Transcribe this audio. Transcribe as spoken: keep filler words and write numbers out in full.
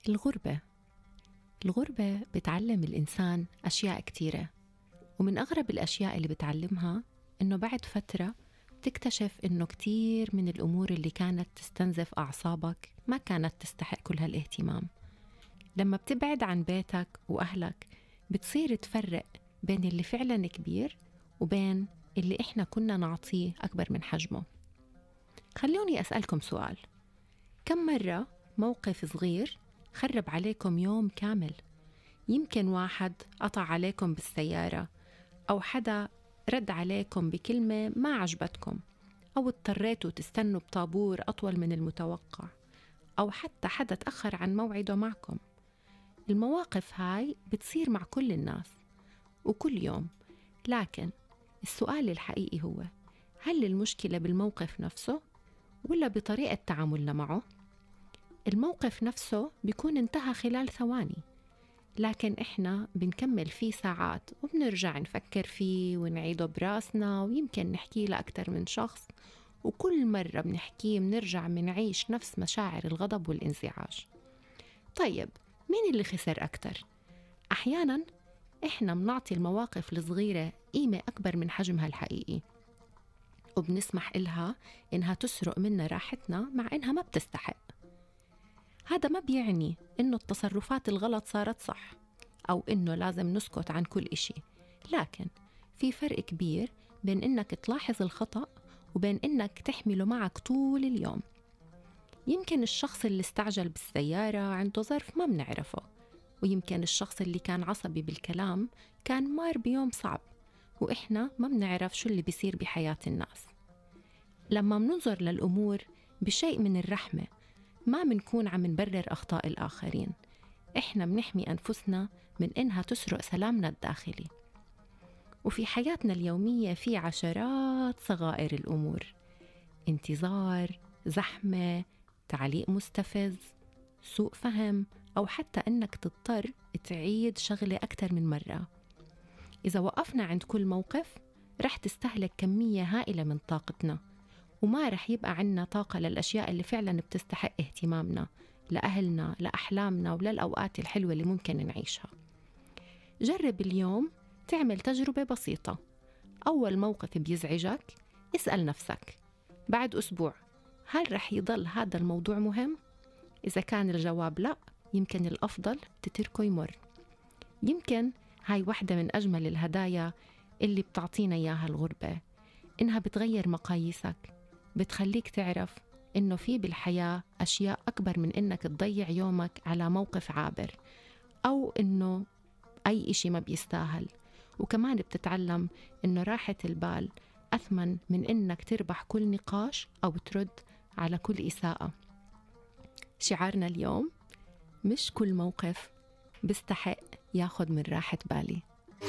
الغربة الغربة بتعلم الإنسان أشياء كتيرة، ومن أغرب الأشياء اللي بتعلمها إنه بعد فترة تكتشف إنه كتير من الأمور اللي كانت تستنزف أعصابك ما كانت تستحق كل هالاهتمام. لما بتبعد عن بيتك وأهلك بتصير تفرق بين اللي فعلا كبير وبين اللي إحنا كنا نعطيه أكبر من حجمه. خلوني أسألكم سؤال: كم مرة موقف صغير خرب عليكم يوم كامل؟ يمكن واحد قطع عليكم بالسيارة، أو حدا رد عليكم بكلمة ما عجبتكم، أو اضطريتوا تستنوا بطابور أطول من المتوقع، أو حتى حدا تأخر عن موعده معكم. المواقف هاي بتصير مع كل الناس وكل يوم، لكن السؤال الحقيقي هو: هل المشكلة بالموقف نفسه ولا بطريقة تعاملنا معه؟ الموقف نفسه بيكون انتهى خلال ثواني، لكن إحنا بنكمل فيه ساعات وبنرجع نفكر فيه ونعيده براسنا، ويمكن نحكيه لأكتر من شخص، وكل مرة بنحكيه بنرجع منعيش نفس مشاعر الغضب والانزعاج. طيب، مين اللي خسر أكتر؟ أحياناً إحنا بنعطي المواقف الصغيرة قيمة أكبر من حجمها الحقيقي، وبنسمح إلها إنها تسرق منا راحتنا مع إنها ما بتستحق. هذا ما بيعني إنه التصرفات الغلط صارت صح، أو إنه لازم نسكت عن كل إشي، لكن في فرق كبير بين إنك تلاحظ الخطأ وبين إنك تحمله معك طول اليوم. يمكن الشخص اللي استعجل بالسيارة عنده ظرف ما بنعرفه، ويمكن الشخص اللي كان عصبي بالكلام كان مار بيوم صعب، وإحنا ما بنعرف شو اللي بيصير بحياة الناس. لما مننظر للأمور بشيء من الرحمة، ما منكون عم نبرر أخطاء الآخرين، إحنا بنحمي أنفسنا من إنها تسرق سلامنا الداخلي. وفي حياتنا اليومية في عشرات صغائر الأمور: انتظار، زحمة، تعليق مستفز، سوء فهم، أو حتى إنك تضطر تعيد شغلة أكتر من مرة. إذا وقفنا عند كل موقف رح تستهلك كمية هائلة من طاقتنا، وما رح يبقى عنا طاقة للأشياء اللي فعلا بتستحق اهتمامنا، لأهلنا، لأحلامنا، وللأوقات الحلوة اللي ممكن نعيشها. جرب اليوم تعمل تجربة بسيطة. أول موقف بيزعجك اسأل نفسك: بعد أسبوع هل رح يضل هذا الموضوع مهم؟ إذا كان الجواب لا، يمكن الأفضل تتركه يمر. يمكن هاي واحدة من أجمل الهدايا اللي بتعطينا إياها الغربة، إنها بتغير مقاييسك، بتخليك تعرف إنه في بالحياة أشياء أكبر من إنك تضيع يومك على موقف عابر، أو إنه أي إشي ما بيستاهل. وكمان بتتعلم إنه راحة البال أثمن من إنك تربح كل نقاش أو ترد على كل إساءة. شعارنا اليوم: مش كل موقف بيستحق ياخد من راحة بالي.